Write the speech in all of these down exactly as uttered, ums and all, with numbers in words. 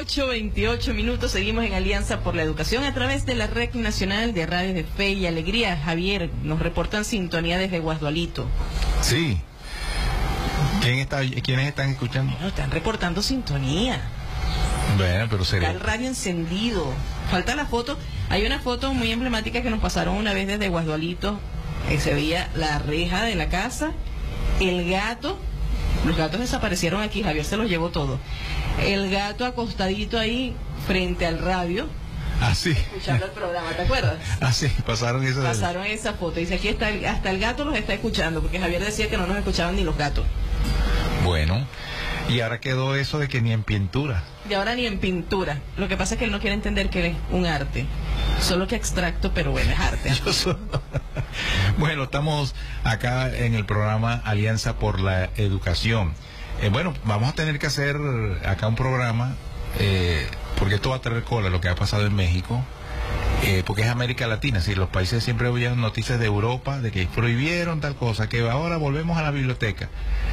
ocho veintiocho minutos, seguimos en Alianza por la Educación a través de la Red Nacional de Radios de Fe y Alegría. Javier, nos reportan sintonía desde Guasdualito. Sí. ¿Quién está, ¿Quiénes están escuchando? Bueno, están reportando sintonía. Bueno, pero sería... Está el radio encendido. Falta la foto. Hay una foto muy emblemática que nos pasaron una vez desde Guasdualito. Eh, se veía la reja de la casa, el gato. Los gatos desaparecieron aquí, Javier se los llevó todo. El gato acostadito ahí frente al radio. Ah, sí. Escuchando el programa, ¿te acuerdas? Ah, sí, pasaron esa... Pasaron esa foto. Dice, aquí está, el, hasta el gato los está escuchando, porque Javier decía que no nos escuchaban ni los gatos. Bueno, y ahora quedó eso de que ni en pintura. Y ahora ni en pintura. Lo que pasa es que él no quiere entender que es un arte. Solo que abstracto, pero bueno, es arte. Yo soy... Bueno, estamos acá en el programa Alianza por la Educación. Eh, bueno, vamos a tener que hacer acá un programa, eh, porque esto va a traer cola, lo que ha pasado en México, eh, porque es América Latina. Si los países siempre oían noticias de Europa, de que prohibieron tal cosa, que ahora volvemos a la biblioteca.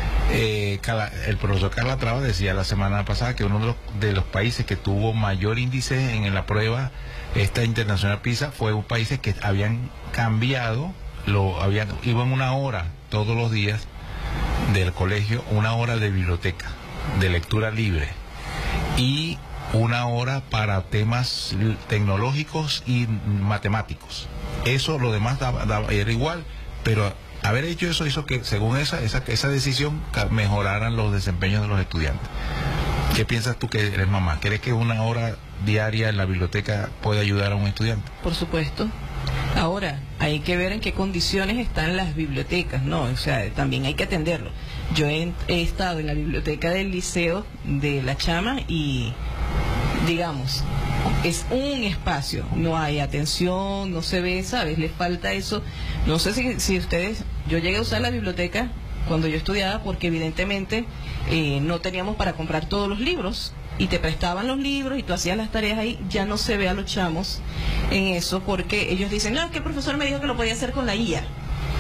Eh, el profesor Calatrava decía la semana pasada que uno de los, de los países que tuvo mayor índice en la prueba esta internacional PISA fue un país que habían cambiado, lo habían iban una hora todos los días del colegio, una hora de biblioteca, de lectura libre, y una hora para temas tecnológicos y matemáticos. Eso, lo demás daba, daba, era igual, pero haber hecho eso hizo que, según esa, esa, esa decisión, mejoraran los desempeños de los estudiantes. ¿Qué piensas tú, que eres mamá? ¿Crees que una hora diaria en la biblioteca puede ayudar a un estudiante? Por supuesto. Ahora, hay que ver en qué condiciones están las bibliotecas, ¿no? O sea, también hay que atenderlo. Yo he, he estado en la biblioteca del Liceo de La Chama y, digamos, es un espacio, no hay atención, no se ve, ¿sabes? Le falta eso. No sé si, si ustedes, yo llegué a usar la biblioteca cuando yo estudiaba porque evidentemente eh, no teníamos para comprar todos los libros y te prestaban los libros y tú hacías las tareas ahí. Ya no se ve a los chamos en eso porque ellos dicen, no, es que el profesor me dijo que lo podía hacer con la I A.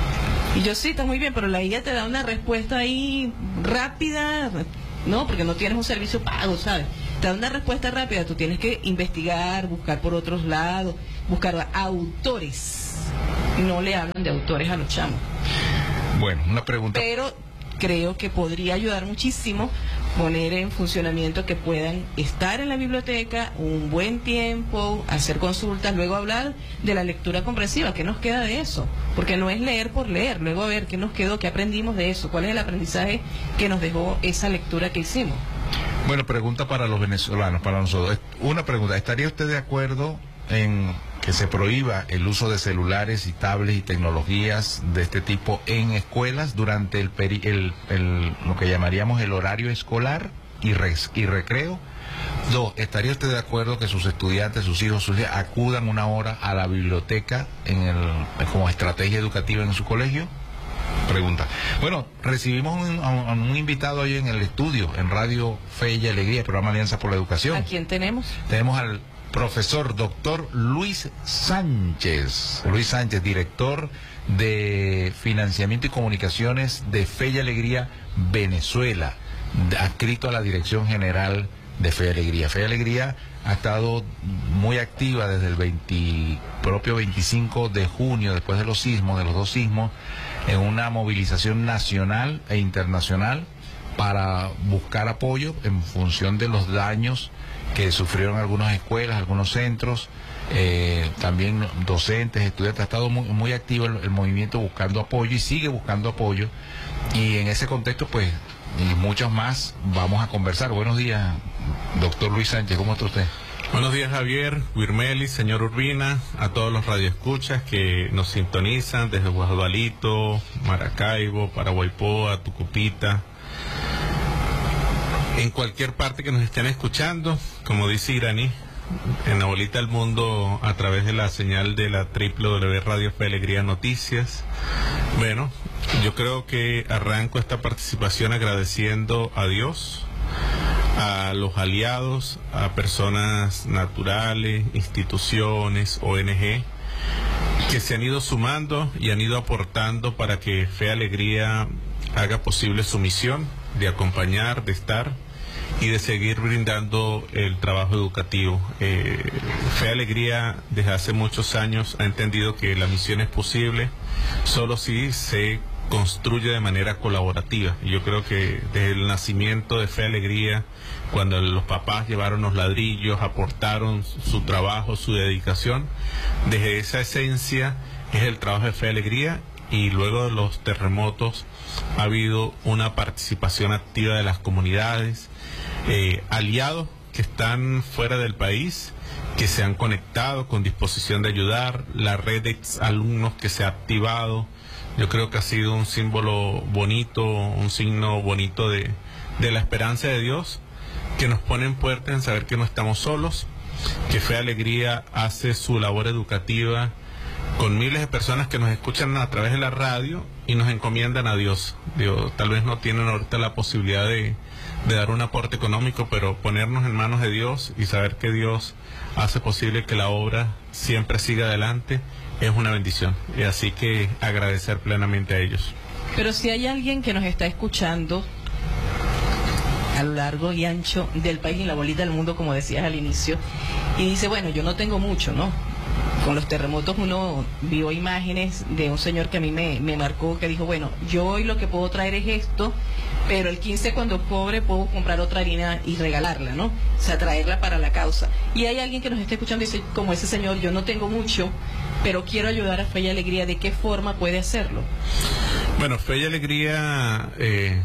Y yo, sí, está muy bien, pero la I A te da una respuesta ahí rápida, no, porque no tienes un servicio pago, ¿sabes? Te da una respuesta rápida, tú tienes que investigar, buscar por otros lados, buscar autores. No le hablan de autores a los chamos. Bueno, una pregunta. Pero creo que podría ayudar muchísimo poner en funcionamiento que puedan estar en la biblioteca un buen tiempo, hacer consultas, luego hablar de la lectura comprensiva. ¿Qué nos queda de eso? Porque no es leer por leer, luego a ver qué nos quedó, qué aprendimos de eso, cuál es el aprendizaje que nos dejó esa lectura que hicimos. Bueno, pregunta para los venezolanos, para nosotros. Una pregunta, ¿estaría usted de acuerdo en que se prohíba el uso de celulares y tablets y tecnologías de este tipo en escuelas durante el, peri el, el lo que llamaríamos el horario escolar y, res y recreo? Dos, ¿estaría usted de acuerdo que sus estudiantes, sus hijos, sus hijas acudan una hora a la biblioteca en el, como estrategia educativa en su colegio? Pregunta. Bueno, recibimos un, a un invitado hoy en el estudio, en Radio Fe y Alegría, el programa Alianza por la Educación. ¿A quién tenemos? Tenemos al profesor doctor Luis Sánchez. Luis Sánchez, director de Financiamiento y Comunicaciones de Fe y Alegría Venezuela, adscrito a la Dirección General de Fe y Alegría. Fe y Alegría ha estado muy activa desde el veinte, propio veinticinco de junio, después de los sismos, de los dos sismos, en una movilización nacional e internacional para buscar apoyo en función de los daños que sufrieron algunas escuelas, algunos centros, eh, también docentes, estudiantes. Ha estado muy, muy activo el, el movimiento buscando apoyo y sigue buscando apoyo, y en ese contexto pues y muchos más vamos a conversar. Buenos días, doctor Luis Sánchez, ¿cómo está usted? Buenos días, Javier, Wirmeli, señor Urbina, a todos los radioescuchas que nos sintonizan desde Guasdualito, Maracaibo, Paraguaypoa, Tucupita, en cualquier parte que nos estén escuchando, como dice Iraní, en la bolita del mundo a través de la señal de la doble u doble u doble u punto Radio Fe y Alegría Noticias. Bueno, yo creo que arranco esta participación agradeciendo a Dios, a los aliados, a personas naturales, instituciones, O N G, que se han ido sumando y han ido aportando para que Fe y Alegría haga posible su misión de acompañar, de estar y de seguir brindando el trabajo educativo. Eh, Fe y Alegría desde hace muchos años ha entendido que la misión es posible solo si se construye de manera colaborativa. Y yo creo que desde el nacimiento de Fe y Alegría, cuando los papás llevaron los ladrillos, aportaron su trabajo, su dedicación, desde esa esencia es el trabajo de Fe y Alegría. Y luego de los terremotos ha habido una participación activa de las comunidades, eh, aliados que están fuera del país, que se han conectado con disposición de ayudar, la red de alumnos que se ha activado. Yo creo que ha sido un símbolo bonito, un signo bonito de, de la esperanza de Dios, que nos pone en puerta en saber que no estamos solos, que Fe y Alegría hace su labor educativa con miles de personas que nos escuchan a través de la radio y nos encomiendan a Dios. Dios, tal vez no tienen ahorita la posibilidad de, de dar un aporte económico, pero ponernos en manos de Dios y saber que Dios hace posible que la obra siempre siga adelante es una bendición. Y así que agradecer plenamente a ellos. Pero si hay alguien que nos está escuchando a lo largo y ancho del país y en la bolita del mundo, como decías al inicio, y dice, bueno, yo no tengo mucho, ¿no? Con los terremotos uno vio imágenes de un señor que a mí me, me marcó, que dijo, bueno, yo hoy lo que puedo traer es esto, pero el quince cuando cobre puedo comprar otra harina y regalarla, ¿no? O sea, traerla para la causa. Y hay alguien que nos está escuchando y dice, como ese señor, yo no tengo mucho, pero quiero ayudar a Fe y Alegría. ¿De qué forma puede hacerlo? Bueno, Fe y Alegría, eh,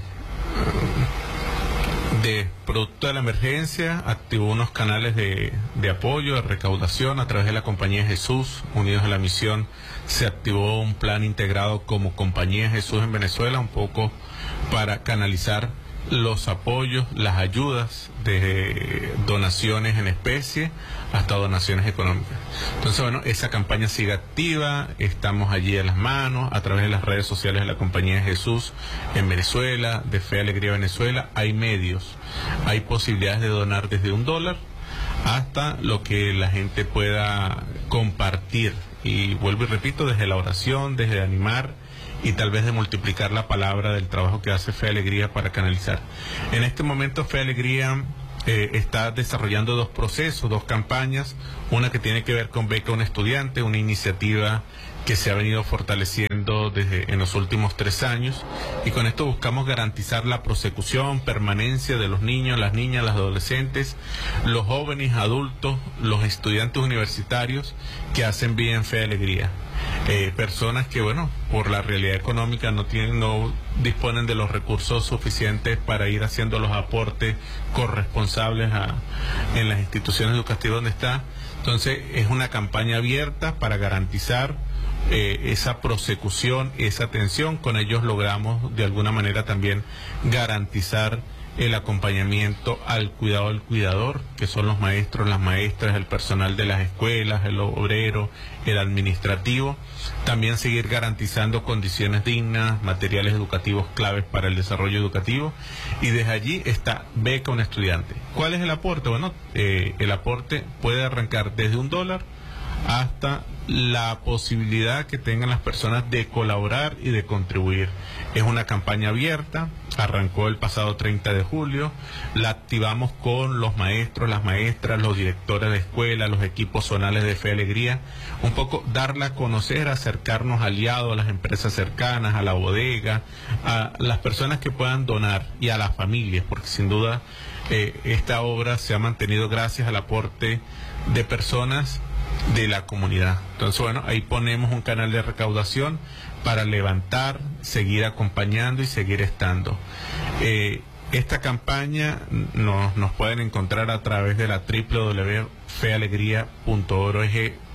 de producto de la emergencia, activó unos canales de, de apoyo, de recaudación a través de la Compañía de Jesús, Unidos a la Misión. Se activó un plan integrado como Compañía de Jesús en Venezuela, un poco para canalizar los apoyos, las ayudas, desde donaciones en especie hasta donaciones económicas. Entonces, bueno, esa campaña sigue activa, estamos allí a las manos, a través de las redes sociales de la Compañía de Jesús en Venezuela, de Fe y Alegría Venezuela, hay medios, hay posibilidades de donar desde un dólar hasta lo que la gente pueda compartir. Y vuelvo y repito, desde la oración, desde animar, y tal vez de multiplicar la palabra del trabajo que hace Fe y Alegría para canalizar. En este momento Fe y Alegría eh, está desarrollando dos procesos, dos campañas, una que tiene que ver con Beca a un Estudiante, una iniciativa que se ha venido fortaleciendo desde en los últimos tres años, y con esto buscamos garantizar la prosecución, permanencia de los niños, las niñas, los adolescentes, los jóvenes, adultos, los estudiantes universitarios que hacen vida en Fe y Alegría. Eh, personas que, bueno, por la realidad económica no tienen, no disponen de los recursos suficientes para ir haciendo los aportes corresponsables a, en las instituciones educativas donde está. Entonces es una campaña abierta para garantizar eh, esa prosecución, esa atención. Con ellos logramos de alguna manera también garantizar el acompañamiento al cuidado del cuidador, que son los maestros, las maestras, el personal de las escuelas, el obrero, el administrativo. También seguir garantizando condiciones dignas, materiales educativos claves para el desarrollo educativo. Y desde allí está Beca a un Estudiante. ¿Cuál es el aporte? Bueno, eh, el aporte puede arrancar desde un dólar hasta la posibilidad que tengan las personas de colaborar y de contribuir. Es una campaña abierta, arrancó el pasado treinta de julio, la activamos con los maestros, las maestras, los directores de escuela, los equipos zonales de Fe y Alegría, un poco darla a conocer, acercarnos aliados a las empresas cercanas, a la bodega, a las personas que puedan donar y a las familias, porque sin duda eh, esta obra se ha mantenido gracias al aporte de personas de la comunidad. Entonces, bueno, ahí ponemos un canal de recaudación para levantar, seguir acompañando y seguir estando. Eh, esta campaña nos, nos pueden encontrar a través de la doble u doble u doble u punto fe alegría punto org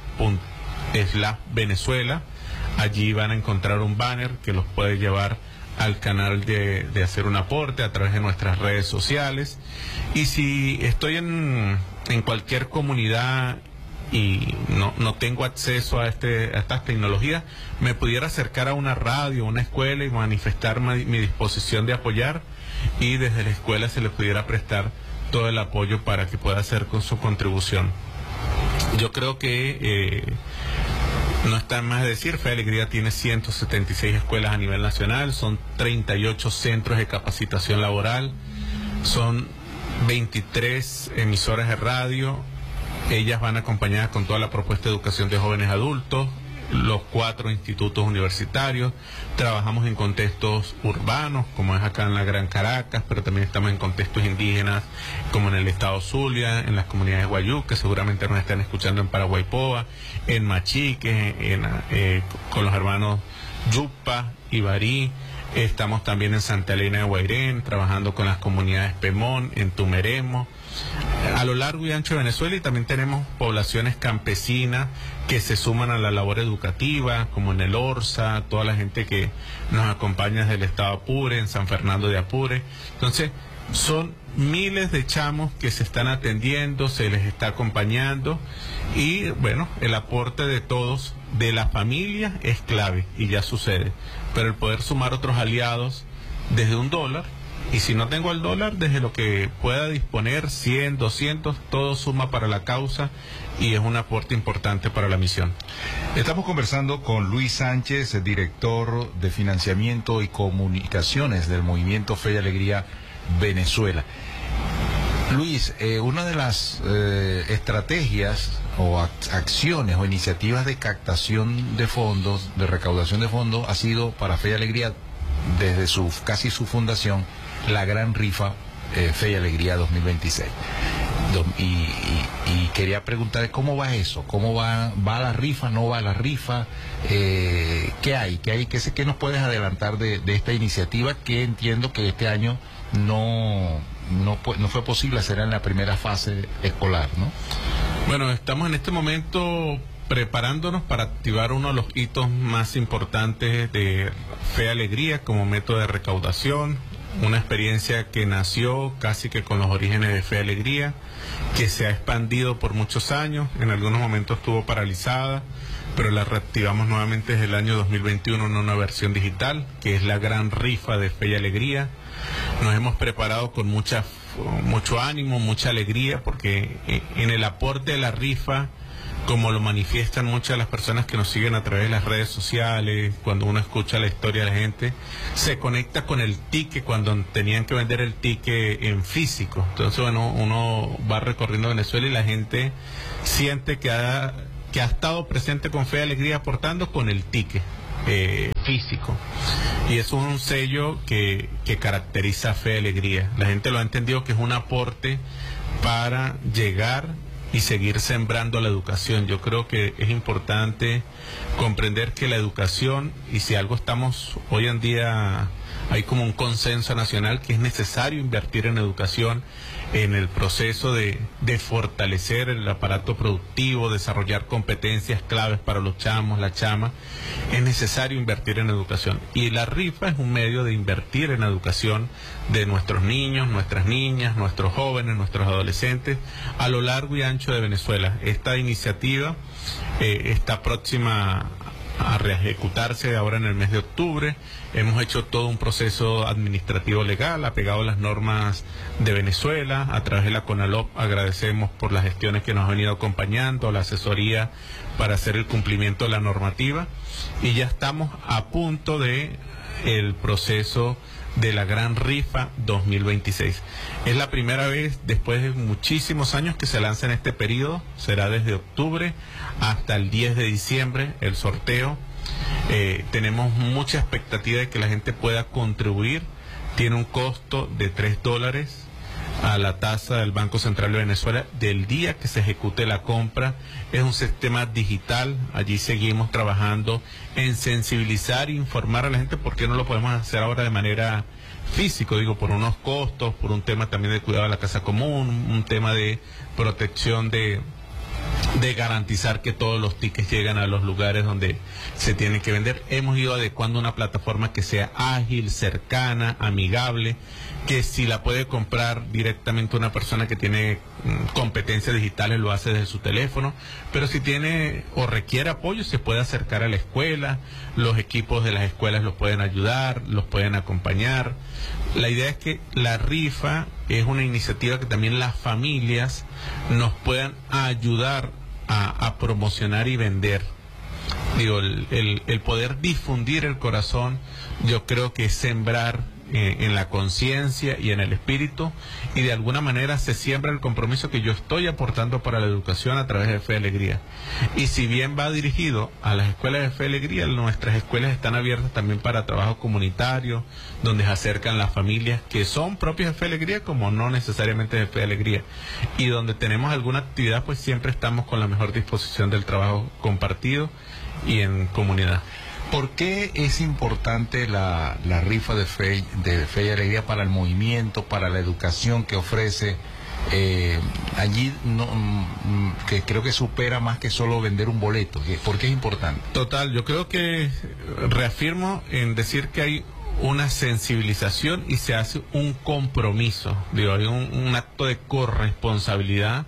slash Venezuela. Allí van a encontrar un banner que los puede llevar al canal de, de hacer un aporte a través de nuestras redes sociales. Y si estoy en, en cualquier comunidad y no, no tengo acceso a, este, a estas tecnologías, me pudiera acercar a una radio, una escuela y manifestar mi, mi disposición de apoyar, y desde la escuela se le pudiera prestar todo el apoyo para que pueda hacer con su contribución. Yo creo que eh, no está más de decir, Fe y Alegría tiene ciento setenta y seis escuelas a nivel nacional, son treinta y ocho centros de capacitación laboral, son veintitrés emisoras de radio. Ellas van acompañadas con toda la propuesta de educación de jóvenes adultos, los cuatro institutos universitarios. Trabajamos en contextos urbanos, como es acá en la Gran Caracas, pero también estamos en contextos indígenas, como en el estado Zulia, en las comunidades Guayú, que seguramente nos están escuchando en Paraguaypoa, en Machique, en, eh, con los hermanos Yupa y Barí. Estamos también en Santa Elena de Guairén, trabajando con las comunidades Pemón, en Tumeremo, a lo largo y ancho de Venezuela, y también tenemos poblaciones campesinas que se suman a la labor educativa, como en el Orza, toda la gente que nos acompaña desde el estado Apure, en San Fernando de Apure. Entonces, son miles de chamos que se están atendiendo, se les está acompañando, y bueno, el aporte de todos, de la familia, es clave, y ya sucede. Pero el poder sumar otros aliados desde un dólar, y si no tengo el dólar, desde lo que pueda disponer, cien, doscientos, todo suma para la causa y es un aporte importante para la misión. Estamos conversando con Luis Sánchez, director de Financiamiento y Comunicaciones del Movimiento Fe y Alegría Venezuela. Luis, eh, una de las eh, estrategias o ac acciones o iniciativas de captación de fondos, de recaudación de fondos, ha sido para Fe y Alegría, desde su casi su fundación, la gran rifa eh, Fe y Alegría dos mil veintiséis. Do, y, y, y quería preguntar cómo va eso, cómo va, va la rifa, no va la rifa, eh, qué hay, qué hay, qué, qué nos puedes adelantar de, de esta iniciativa que entiendo que este año no, no, no fue posible hacer en la primera fase escolar, ¿no? Bueno, estamos en este momento preparándonos para activar uno de los hitos más importantes de Fe y Alegría como método de recaudación, una experiencia que nació casi que con los orígenes de Fe y Alegría, que se ha expandido por muchos años, en algunos momentos estuvo paralizada, pero la reactivamos nuevamente desde el año dos mil veintiuno en una versión digital, que es la gran rifa de Fe y Alegría. Nos hemos preparado con mucha, mucho ánimo, mucha alegría, porque en el aporte de la rifa, como lo manifiestan muchas de las personas que nos siguen a través de las redes sociales, cuando uno escucha la historia de la gente, se conecta con el ticket cuando tenían que vender el ticket en físico. Entonces, bueno, uno va recorriendo Venezuela y la gente siente que ha, que ha estado presente con Fe y Alegría aportando con el ticket eh, físico. Y eso es un sello que, que caracteriza a Fe y Alegría. La gente lo ha entendido que es un aporte para llegar y seguir sembrando la educación. Yo creo que es importante comprender que la educación, y si algo estamos hoy en día, hay como un consenso nacional que es necesario invertir en educación, en el proceso de, de fortalecer el aparato productivo, desarrollar competencias claves para los chamos, la chama, es necesario invertir en educación. Y la rifa es un medio de invertir en educación de nuestros niños, nuestras niñas, nuestros jóvenes, nuestros adolescentes, a lo largo y ancho de Venezuela. Esta iniciativa eh, está próxima a reejecutarse ahora en el mes de octubre. Hemos hecho todo un proceso administrativo legal apegado a las normas de Venezuela. A través de la CONALOP agradecemos por las gestiones que nos han venido acompañando, la asesoría para hacer el cumplimiento de la normativa, y ya estamos a punto de el proceso de la gran rifa dos mil veintiséis. Es la primera vez después de muchísimos años que se lanza en este periodo. Será desde octubre hasta el diez de diciembre el sorteo. Eh, tenemos mucha expectativa de que la gente pueda contribuir. Tiene un costo de tres dólares a la tasa del Banco Central de Venezuela del día que se ejecute la compra. Es un sistema digital. Allí seguimos trabajando en sensibilizar e informar a la gente, porque no lo podemos hacer ahora de manera física, digo, por unos costos, por un tema también de cuidado de la casa común, un tema de protección de de garantizar que todos los tickets llegan a los lugares donde se tienen que vender. Hemos ido adecuando una plataforma que sea ágil, cercana, amigable, que si la puede comprar directamente una persona que tiene mm, competencias digitales, lo hace desde su teléfono, pero si tiene o requiere apoyo, se puede acercar a la escuela. Los equipos de las escuelas los pueden ayudar, los pueden acompañar. La idea es que la rifa es una iniciativa que también las familias nos puedan ayudar a, a promocionar y vender. Digo, el, el, el poder difundir el corazón, yo creo que es sembrar eh, en la conciencia y en el espíritu, y de alguna manera se siembra el compromiso que yo estoy aportando para la educación a través de Fe y Alegría. Y si bien va dirigido a las escuelas de Fe y Alegría, nuestras escuelas están abiertas también para trabajo comunitario, donde se acercan las familias que son propias de Fe y Alegría como no necesariamente de Fe y Alegría, y donde tenemos alguna actividad, pues siempre estamos con la mejor disposición del trabajo compartido y en comunidad. ¿Por qué es importante la, la rifa de fe, de fe y Alegría para el movimiento, para la educación que ofrece? Eh, allí no, que creo que supera más que solo vender un boleto. ¿Por qué es importante? Total, yo creo que reafirmo en decir que hay una sensibilización y se hace un compromiso, digo, hay un, un acto de corresponsabilidad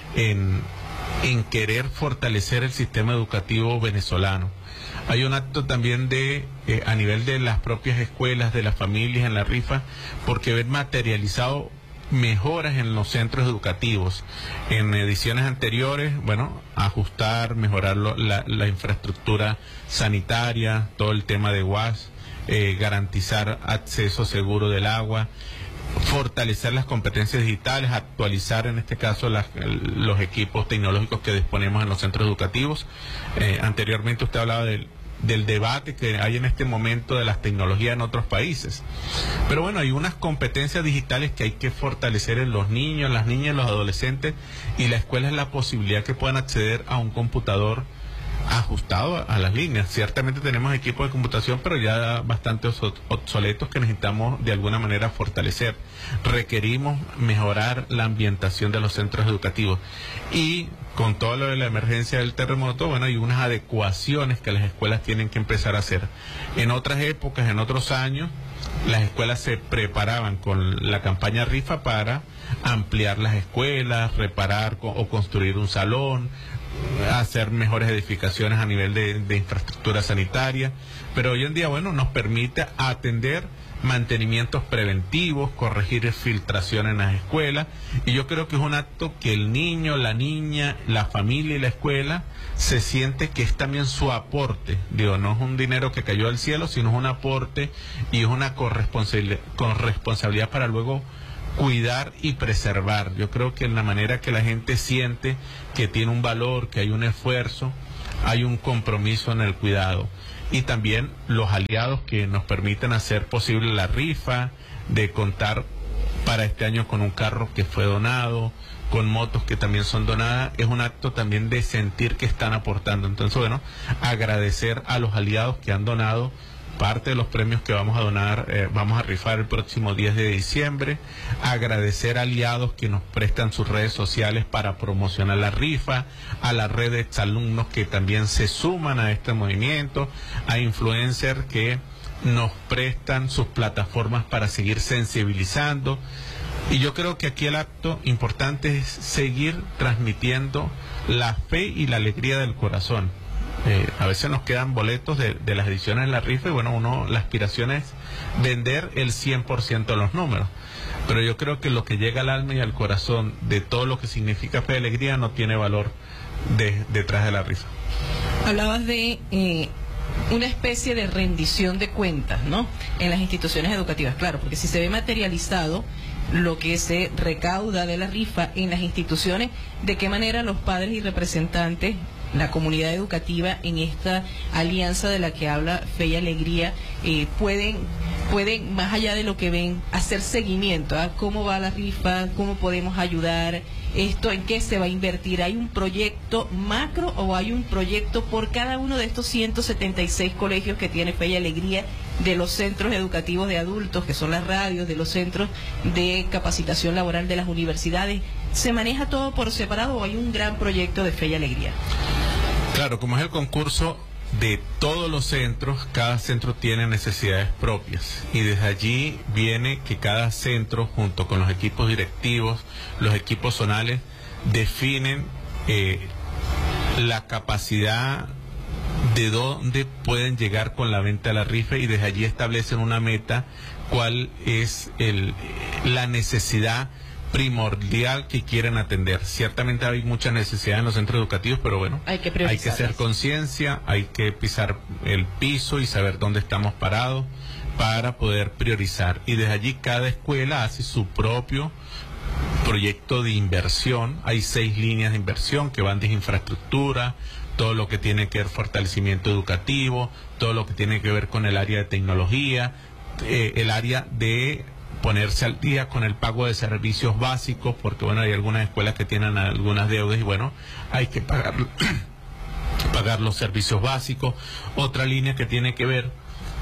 en, en querer fortalecer el sistema educativo venezolano. Hay un acto también de eh, a nivel de las propias escuelas, de las familias en la rifa, porque ven materializado mejoras en los centros educativos. En ediciones anteriores, bueno, ajustar, mejorar lo, la, la infraestructura sanitaria, todo el tema de guas, eh, garantizar acceso seguro del agua, fortalecer las competencias digitales, actualizar en este caso las, los equipos tecnológicos que disponemos en los centros educativos. Eh, anteriormente usted hablaba del, del debate que hay en este momento de las tecnologías en otros países. Pero bueno, hay unas competencias digitales que hay que fortalecer en los niños, las niñas, los adolescentes, y la escuela es la posibilidad que puedan acceder a un computador ajustado a, a las líneas. Ciertamente tenemos equipos de computación, pero ya bastante obsoletos que necesitamos de alguna manera fortalecer. Requerimos mejorar la ambientación de los centros educativos, y con todo lo de la emergencia del terremoto, bueno, hay unas adecuaciones que las escuelas tienen que empezar a hacer. En otras épocas, en otros años, las escuelas se preparaban con la campaña rifa para ampliar las escuelas, reparar o construir un salón, hacer mejores edificaciones a nivel de, de infraestructura sanitaria, pero hoy en día, bueno, nos permite atender mantenimientos preventivos, corregir filtración en las escuelas, y yo creo que es un acto que el niño, la niña, la familia y la escuela se siente que es también su aporte. Digo, no es un dinero que cayó del cielo, sino es un aporte y es una corresponsabilidad, corresponsabilidad para luego cuidar y preservar. Yo creo que en la manera que la gente siente que tiene un valor, que hay un esfuerzo, hay un compromiso en el cuidado, y también los aliados que nos permiten hacer posible la rifa, de contar para este año con un carro que fue donado, con motos que también son donadas, es un acto también de sentir que están aportando. Entonces, bueno, agradecer a los aliados que han donado parte de los premios que vamos a donar, eh, vamos a rifar el próximo diez de diciembre. Agradecer a aliados que nos prestan sus redes sociales para promocionar la rifa, a la red de exalumnos que también se suman a este movimiento, a influencers que nos prestan sus plataformas para seguir sensibilizando. Y yo creo que aquí el acto importante es seguir transmitiendo la fe y la alegría del corazón. Eh, a veces nos quedan boletos de, de las ediciones de la rifa, y bueno, uno, la aspiración es vender el cien por ciento de los números, pero yo creo que lo que llega al alma y al corazón de todo lo que significa Fe y Alegría no tiene valor de, detrás de la rifa. Hablabas de eh, una especie de rendición de cuentas, ¿no?, en las instituciones educativas. Claro, porque si se ve materializado lo que se recauda de la rifa en las instituciones, ¿de qué manera los padres y representantes, la comunidad educativa, en esta alianza de la que habla Fe y Alegría, eh, pueden, pueden, más allá de lo que ven, hacer seguimiento a cómo va la rifa, cómo podemos ayudar, esto en qué se va a invertir? ¿Hay un proyecto macro o hay un proyecto por cada uno de estos ciento setenta y seis colegios que tiene Fe y Alegría, de los centros educativos de adultos, que son las radios, de los centros de capacitación laboral de las universidades? ¿Se maneja todo por separado o hay un gran proyecto de Fe y Alegría? Claro, como es el concurso de todos los centros, cada centro tiene necesidades propias, y desde allí viene que cada centro, junto con los equipos directivos, los equipos zonales, definen eh, la capacidad de dónde pueden llegar con la venta de la rifa, y desde allí establecen una meta, cuál es el, la necesidad primordial que quieren atender. Ciertamente hay muchas necesidades en los centros educativos, pero bueno, hay que, hay que hacer conciencia, hay que pisar el piso y saber dónde estamos parados. para poder priorizar. Y desde allí cada escuela hace su propio proyecto de inversión. Hay seis líneas de inversión que van desde infraestructura, todo lo que tiene que ver fortalecimiento educativo, todo lo que tiene que ver con el área de tecnología, eh, el área de ponerse al día con el pago de servicios básicos, porque bueno, hay algunas escuelas que tienen algunas deudas y bueno, hay que pagar, pagar los servicios básicos. Otra línea que tiene que ver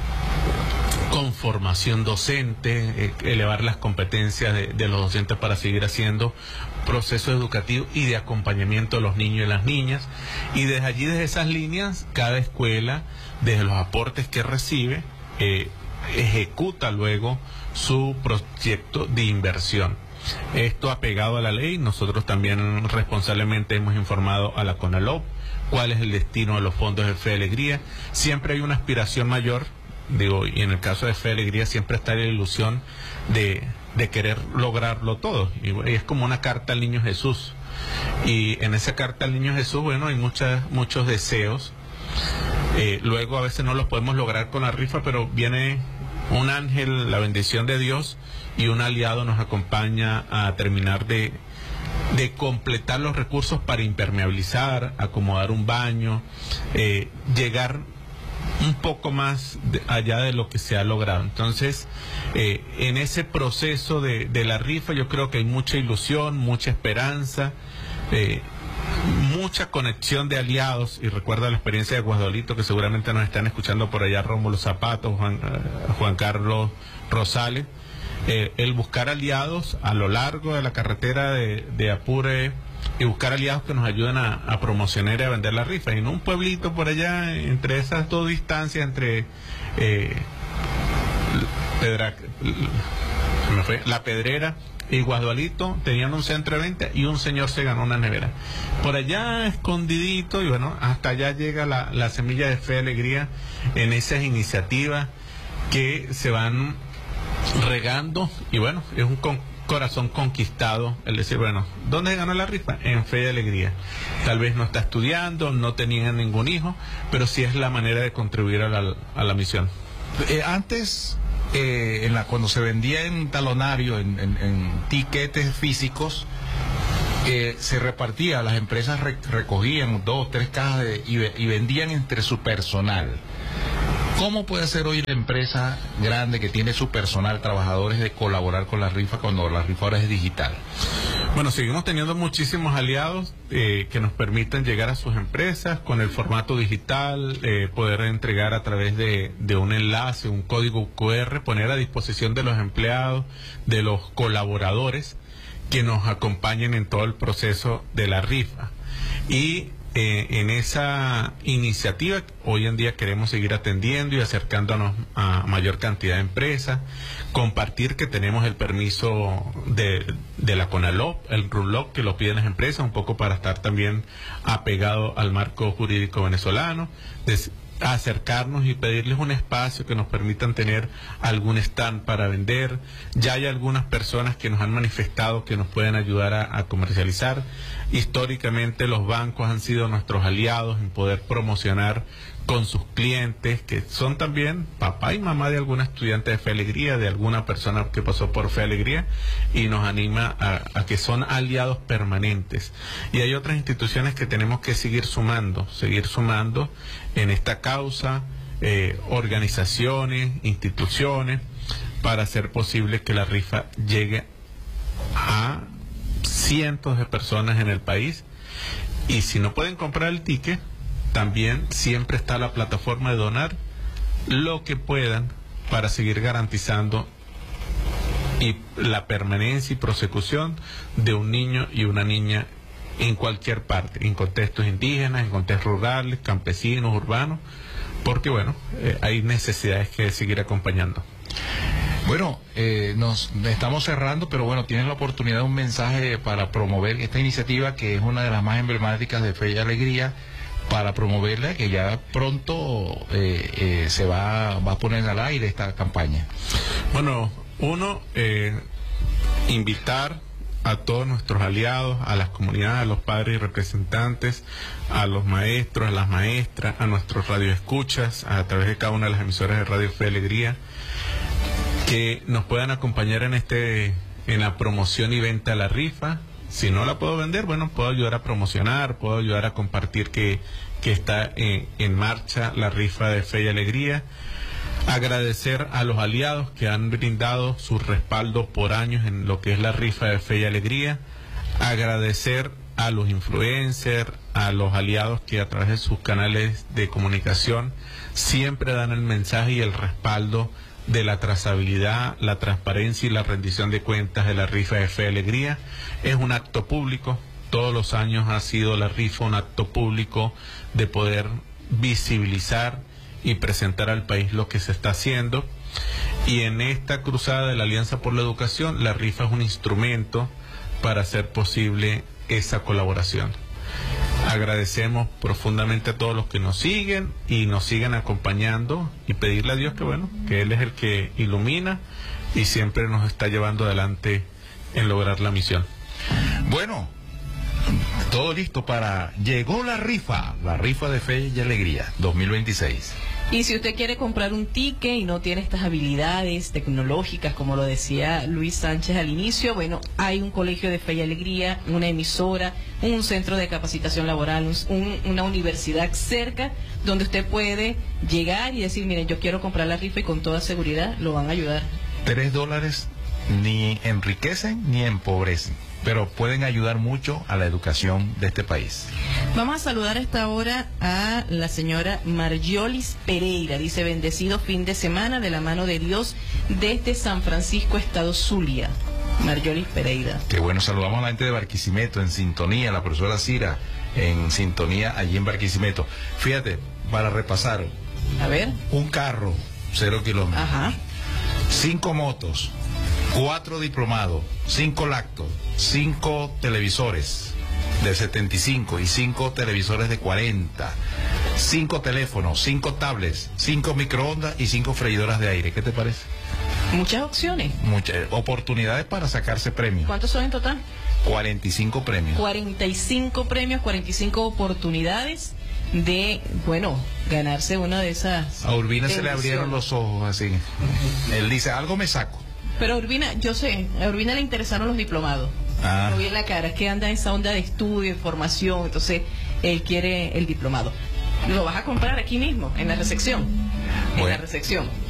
con formación docente, eh, elevar las competencias de, de los docentes para seguir haciendo procesos educativos y de acompañamiento de los niños y las niñas. Y desde allí, desde esas líneas, cada escuela, desde los aportes que recibe, eh, ejecuta luego su proyecto de inversión. Esto apegado a la ley. Nosotros también responsablemente hemos informado a la CONALOP cuál es el destino de los fondos de Fe y Alegría. Siempre hay una aspiración mayor, digo, y en el caso de Fe y Alegría siempre está la ilusión de, de querer lograrlo todo, y, y es como una carta al Niño Jesús, y en esa carta al Niño Jesús, bueno, hay muchas, muchos deseos, eh, luego a veces no los podemos lograr con la rifa, pero viene un ángel, la bendición de Dios, y un aliado nos acompaña a terminar de, de completar los recursos para impermeabilizar, acomodar un baño, eh, llegar un poco más de, allá de lo que se ha logrado. Entonces, eh, en ese proceso de, de la rifa yo creo que hay mucha ilusión, mucha esperanza, eh, mucha conexión de aliados, y recuerda la experiencia de Guasdualito, que seguramente nos están escuchando por allá, Rómulo Zapato, Juan, uh, Juan Carlos Rosales, eh, el buscar aliados a lo largo de la carretera de, de Apure, y buscar aliados que nos ayuden a, a promocionar y a vender la rifa. Y en un pueblito por allá, entre esas dos distancias, entre eh, Pedra, me fue, La Pedrera y Guasdualito, tenían un centro de venta y un señor se ganó una nevera. Por allá escondidito, y bueno, hasta allá llega la, la semilla de Fe y Alegría en esas iniciativas que se van regando, y bueno, es un con corazón conquistado el decir, bueno, ¿dónde ganó la rifa? En Fe y Alegría. Tal vez no está estudiando, no tenía ningún hijo, pero sí es la manera de contribuir a la, a la misión. Eh, antes, eh, en la, cuando se vendía en talonario, en, en, en tiquetes físicos, eh, se repartía, las empresas re, recogían dos, tres cajas de, y, y vendían entre su personal. ¿Cómo puede hacer hoy la empresa grande que tiene su personal, trabajadores, de colaborar con la rifa cuando la rifa ahora es digital? Bueno, seguimos teniendo muchísimos aliados eh, que nos permiten llegar a sus empresas con el formato digital, eh, poder entregar a través de, de un enlace, un código cu erre, poner a disposición de los empleados, de los colaboradores que nos acompañen en todo el proceso de la rifa. Y Eh, en esa iniciativa hoy en día queremos seguir atendiendo y acercándonos a mayor cantidad de empresas, compartir que tenemos el permiso de, de la CONALOP, el RULOP, que lo piden las empresas, un poco para estar también apegado al marco jurídico venezolano, de, acercarnos y pedirles un espacio que nos permitan tener algún stand para vender. Ya hay algunas personas que nos han manifestado que nos pueden ayudar a, a comercializar. Históricamente los bancos han sido nuestros aliados en poder promocionar con sus clientes, que son también papá y mamá de alguna estudiante de Fe y Alegría, de alguna persona que pasó por Fe y Alegría, y nos anima a, a que son aliados permanentes. Y hay otras instituciones que tenemos que seguir sumando, seguir sumando en esta causa, eh, organizaciones, instituciones, para hacer posible que la rifa llegue a cientos de personas en el país. Y si no pueden comprar el ticket, también siempre está la plataforma de donar lo que puedan para seguir garantizando y la permanencia y prosecución de un niño y una niña en cualquier parte, en contextos indígenas, en contextos rurales, campesinos, urbanos, porque bueno, eh, hay necesidades que seguir acompañando. Bueno, eh, nos estamos cerrando, pero bueno, tienes la oportunidad de un mensaje para promover esta iniciativa, que es una de las más emblemáticas de Fe y Alegría, para promoverla, que ya pronto eh, eh, se va, va a poner al aire esta campaña. Bueno, uno, eh, invitar a todos nuestros aliados, a las comunidades, a los padres y representantes, a los maestros, a las maestras, a nuestros radioescuchas, a través de cada una de las emisoras de Radio Fe y Alegría, que nos puedan acompañar en este en la promoción y venta de la rifa. Si no la puedo vender, bueno, puedo ayudar a promocionar, puedo ayudar a compartir que, que está en, en marcha la rifa de Fe y Alegría. Agradecer a los aliados que han brindado su respaldo por años en lo que es la rifa de Fe y Alegría. Agradecer a los influencers, a los aliados que a través de sus canales de comunicación siempre dan el mensaje y el respaldo de la trazabilidad, la transparencia y la rendición de cuentas de la rifa de Fe y Alegría. Es un acto público, todos los años ha sido la rifa un acto público de poder visibilizar y presentar al país lo que se está haciendo. Y en esta cruzada de la Alianza por la Educación, la rifa es un instrumento para hacer posible esa colaboración. Agradecemos profundamente a todos los que nos siguen y nos siguen acompañando, y pedirle a Dios que bueno, que Él es el que ilumina y siempre nos está llevando adelante en lograr la misión. Bueno, todo listo para... Llegó la rifa, la rifa de Fe y Alegría dos mil veintiséis. Y si usted quiere comprar un ticket y no tiene estas habilidades tecnológicas, como lo decía Luis Sánchez al inicio, bueno, hay un colegio de Fe y Alegría, una emisora, un centro de capacitación laboral, un, una universidad cerca, donde usted puede llegar y decir, miren, yo quiero comprar la rifa, y con toda seguridad lo van a ayudar. Tres dólares ni enriquecen ni empobrecen, pero pueden ayudar mucho a la educación de este país. Vamos a saludar a esta hora a la señora Marjolis Pereira. Dice, bendecido fin de semana de la mano de Dios desde San Francisco, estado Zulia. Marjolis Pereira. Qué bueno, saludamos a la gente de Barquisimeto en sintonía, la profesora Cira en sintonía allí en Barquisimeto. Fíjate, para repasar. A ver. Un carro, cero kilómetros. Ajá. Cinco motos, cuatro diplomados, cinco lactos, cinco televisores de setenta y cinco y cinco televisores de cuarenta, cinco teléfonos, cinco tablets, cinco microondas y cinco freidoras de aire. ¿Qué te parece? Muchas opciones. Muchas oportunidades para sacarse premios. ¿Cuántos son en total? cuarenta y cinco premios. cuarenta y cinco premios, cuarenta y cinco oportunidades de, bueno, ganarse una de esas. A Urbina se le abrieron los ojos así. Él dice, algo me saco. Pero Urbina, yo sé, a Urbina le interesaron los diplomados. Ah. Lo vi en la cara, es que anda en esa onda de estudio, de formación, entonces él quiere el diplomado. Lo vas a comprar aquí mismo, en la recepción. En Bueno. la recepción.